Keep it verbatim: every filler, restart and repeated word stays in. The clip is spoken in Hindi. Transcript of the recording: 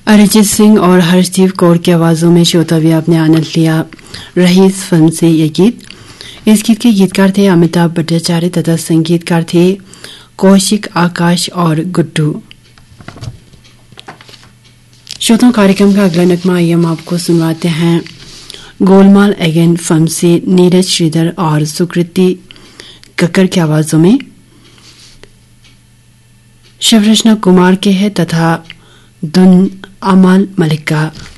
अरिजीत सिंह और हर्षदीप कौर की आवाजों में श्रोताव्याप ने आनंद लिया रईस फिल्म से ये गीत। इस गीत के गीतकार थे अमिताभ भट्टाचार्य तथा संगीतकार थे कौशिक, आकाश और गुड्डू। श्रोताओं, कार्यक्रम का अगला नगमा आइए हम आपको सुनवाते हैं गोलमाल अगेन फिल्म से नीरज श्रीधर और सुकृति कक्कर की आवाजों में। शिवरचना कुमार के है तथा धुन अमल मलिक का।